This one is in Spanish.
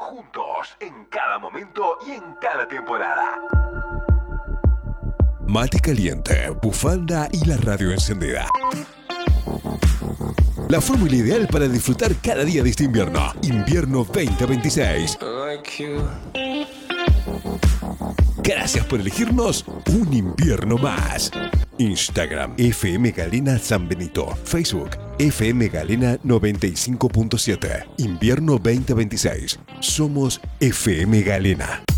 juntos, en cada momento y en cada temporada. Mate caliente, bufanda y la radio encendida. La fórmula ideal para disfrutar cada día de este invierno. Invierno 2026. Gracias por elegirnos un invierno más. Instagram FM Galena San Benito. Facebook FM Galena 95.7. Invierno 2026. Somos FM Galena.